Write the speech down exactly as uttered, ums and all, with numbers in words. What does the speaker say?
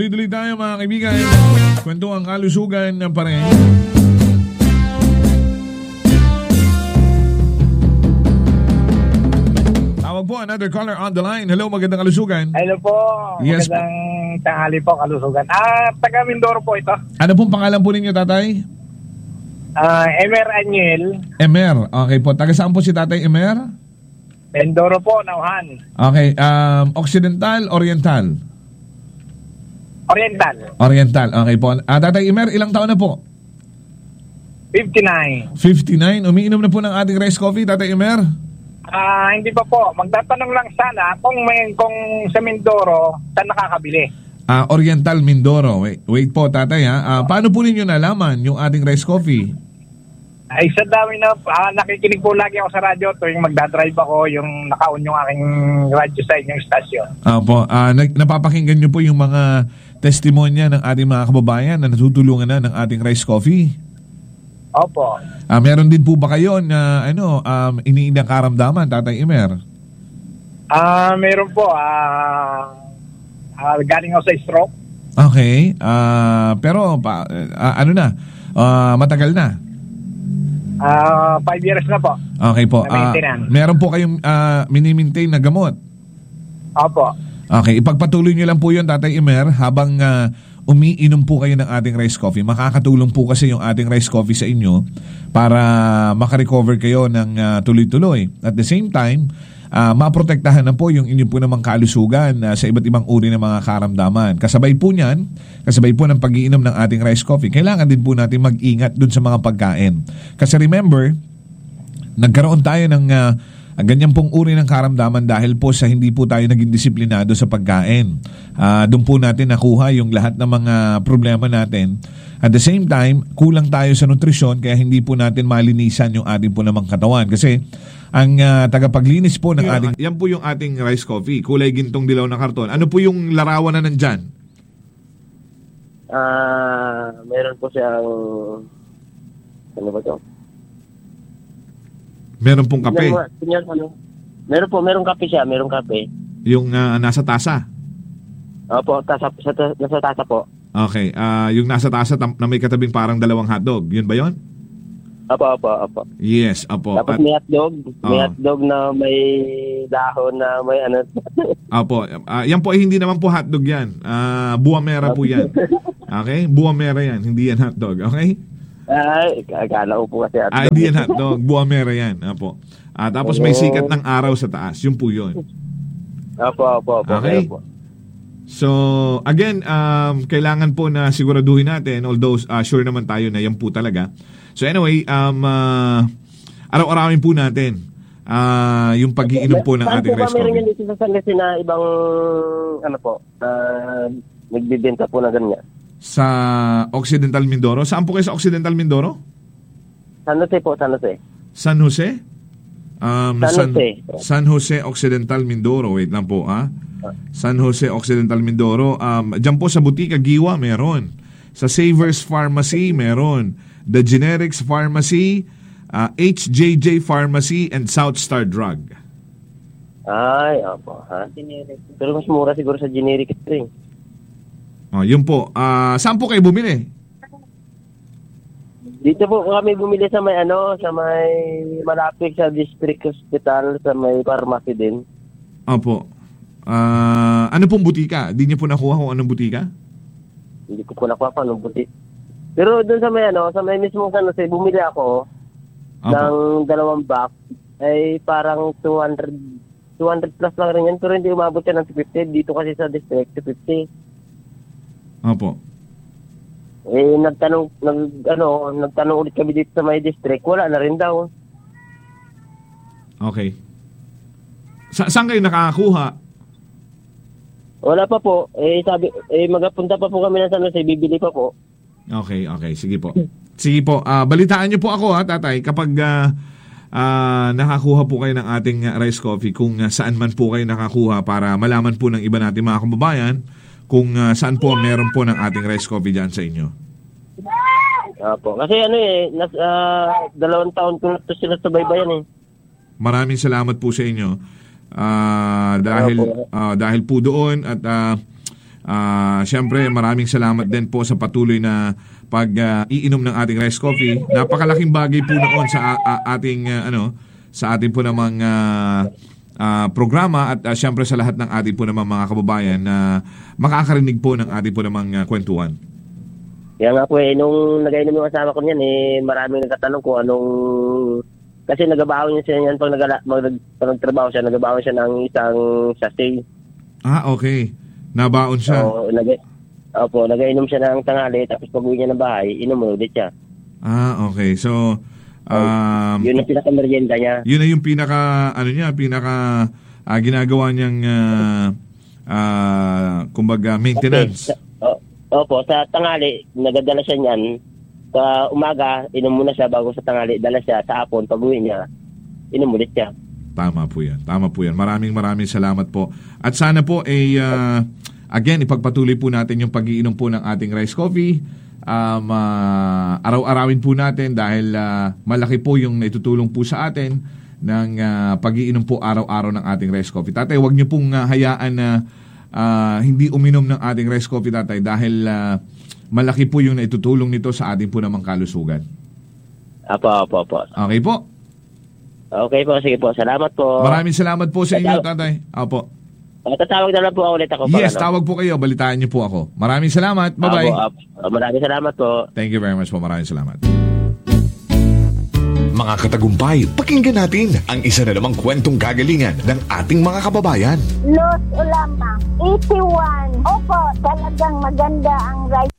Tuloy tayo mga kaibigan. Kwento ang kalusugan ng pare. Tawag po, another caller on the line. Hello, magandang kalusugan. Hello po. Yes, magandang tanghali po, kalusugan. Ah, taga Mindoro po ito. Ano pong pangalan po ninyo, tatay? Ah, Emer Aniel. Emer. Okay po. Taga saan po si tatay Emer? Mindoro po, Nauhan. Okay. Um, Occidental, Oriental? Oriental. Oriental. Okay po. Ah, tatay Emer, ilang taon na po? fifty-nine. fifty-nine. Umiinom na po ng ating rice coffee, tatay Emer? Ah, hindi pa po. Magtatanong lang sana kung may kung sa Mindoro saan nakakabili. Ah, Oriental, Mindoro. Wait, wait po, tatay ha. Ah, paano po ninyo nalaman yung ating rice coffee? Ay, sa dami na, ah, nakikinig po lagi ako sa radyo tuwing magdadrive ako, yung naka-on yung aking radyo sa inyong stasyon. Opo, ah, nag- napapakinggan nyo po yung mga testimonya ng ating mga kababayan na natutulungan na ng ating rice coffee. Opo. Ah, meron din po ba kayo na ano, um, iniindang karamdaman, tatay Emer? Ah, meron po. Ah, ah, galing ako sa stroke. Okay, ah, pero pa, ah, ano na, ah, matagal na. Ah, five years na po. Okay po. Ah, Na-maintenance. meron po kayong ah, mini-maintain na gamot. Opo. Okay, ipagpatuloy nyo lang po yun, tatay Emer, habang uh, umiinom po kayo ng ating rice coffee. Makakatulong po kasi yung ating rice coffee sa inyo para makarecover kayo ng uh, tuloy-tuloy. At the same time, uh, maprotektahan na po yung inyo po namang kalusugan uh, sa iba't ibang uri ng mga karamdaman. Kasabay po niyan, kasabay po ng pag-iinom ng ating rice coffee, kailangan din po natin mag-ingat dun sa mga pagkain. Kasi remember, nagkaroon tayo ng uh, ang ganyan pong uri ng karamdaman dahil po sa hindi po tayo naging disiplinado sa pagkain. Uh, doon po natin nakuha yung lahat ng mga problema natin. At the same time, kulang tayo sa nutrisyon kaya hindi po natin malinisan yung ating po namang katawan. Kasi ang uh, tagapaglinis po ng ating... Yan po yung ating rice coffee, kulay gintong dilaw na karton. Ano po yung larawan na nandyan? Ah, uh, meron po siyang... Ano ba ito? Meron pong kape. Meron, ano, meron po, merong kape siya, merong kape. Yung uh, nasa tasa? Opo, tasa, sa, nasa tasa po. Okay, uh, yung nasa tasa tam- na may katabing parang dalawang hotdog, yun ba yun? Opo, opo, opo. Yes, opo. Tapos At, may hotdog, may oh. hotdog na may dahon na may ano. Opo, uh, yan po ay hindi naman po hotdog yan. Uh, buwamera po yan. Okay, buwamera yan, hindi yan hotdog, okay? Ay, akala ko po kasi hotdog. Ay, hindi yan hotdog. Buwamera yan. Apo. Ah, tapos may sikat ng araw sa taas. Yun po yun. Opo, opo, opo. Okay. Opo. So, again, um, kailangan po na siguraduhin natin, although uh, sure naman tayo na yan po talaga. So anyway, um, uh, araw-arawin po natin uh, yung pag-iinom po ng Saan ating po ba rice meron coffee. yan dito sa San Jose na ibang, ano po, uh, nagbibenta po na ganyan? Sa Occidental Mindoro. Saan po kayo sa Occidental Mindoro? San Jose po, San Jose. San Jose? Um, San Jose. San Jose Occidental Mindoro. Wait lang po, ha? San Jose Occidental Mindoro. Um, diyan po sa Butika Giwa, meron. Sa Savers Pharmacy, meron. The Generics Pharmacy, uh, H J J Pharmacy, and South Star Drug. Ay, opo, ha? Pero mas mura siguro sa generic ito eh. Oh, yun po. Uh, saan po kayo bumili? Dito po kami bumili sa may ano, sa may malapit sa district hospital, sa may pharmacy din. Opo. Uh, ano pong butika? Di niyo po nakuha kung anong butika? Hindi ko po nakuha pa anong buti. Pero doon sa may ano, sa may mismong San Jose, bumili ako Opo. ng dalawang box. Ay parang two hundred plus lang rin yan. Pero hindi umabot yan ng two fifty. Dito kasi sa district, two fifty. Opo. Eh, nagtanong, nag, ano, nagtanong ulit kami dito sa may district. Wala na rin daw. Okay. Sa saan kayo nakakakuha? Wala pa po. Eh, sabi, eh, magapunta pa po kami na San Jose, bibili pa po. Okay, okay. Sige po. Sige po. Uh, balitaan niyo po ako, ha, tatay, kapag uh, uh, nakakuha po kayo ng ating uh, rice coffee, kung uh, saan man po kayo nakakuha para malaman po ng iba natin mga kababayan kung uh, saan po meron po ng ating rice coffee dyan sa inyo. Apo. Kasi ano eh, nas, uh, dalawang taon ko na to sila sa baybayan eh. Maraming salamat po sa inyo. Uh, dahil uh, dahil po doon at uh, Ah, syempre maraming salamat din po sa patuloy na pag-iinom ng ating rice coffee. Napakalaking bagay po noon sa a- a- ating uh, ano, sa ating po namang uh, uh, programa at uh, syempre sa lahat ng ating po namang mga kababayan na makakarinig po ng ating po namang uh, kwentuhan. Kaya nga po eh, nung nag-inom yung kasama ko niyan eh, maraming nagtatanong ko anong... Kasi nagabaon niya siya yan pag, nagala, mag, pag nagtrabaho siya, nagabaon siya ng isang sachet. Ah, okay. Nabaon siya. So, nag Opo, nag-inom siya ng tanghali, tapos pag uwi niya ng bahay, inom mo ulit siya. Ah, okay. So, um, yun ang pinaka-merienda niya. Yun na yung pinaka, ano niya, pinaka uh, ginagawa niyang, uh, uh, kumbaga, maintenance. Okay. O, opo, sa tanghali, nagadala siya niyan. Sa umaga, inom muna siya bago sa tanghali, dala siya sa hapon, pag uwi niya, inom ulit siya. Tama po yan. Tama po yan. Maraming maraming salamat po. At sana po, eh, uh, again, ipagpatuloy po natin yung pag-iinom po ng ating rice coffee. Um, uh, araw-arawin po natin dahil uh, malaki po yung naitutulong po sa atin ng uh, pag-iinom po araw-araw ng ating rice coffee. Tatay, huwag niyo pong uh, hayaan na uh, hindi uminom ng ating rice coffee, tatay, dahil uh, malaki po yung naitutulong nito sa ating po namang kalusugan. Apo, apo, apo. Okay po. Okay po, sige po. Salamat po. Maraming salamat po sa inyo, tatay. Opo. Uh, tatawag na lang po ulit ako. Yes, ano? tawag po kayo. Balitaan niyo po ako. Maraming salamat. Bye-bye. Apo, apo. Maraming salamat po. Thank you very much po. Maraming salamat. Mga katagumpay, pakinggan natin ang isa na namang kwentong kagalingan ng ating mga kababayan. Los Ulama, eighty-one. Opo, talagang maganda ang rice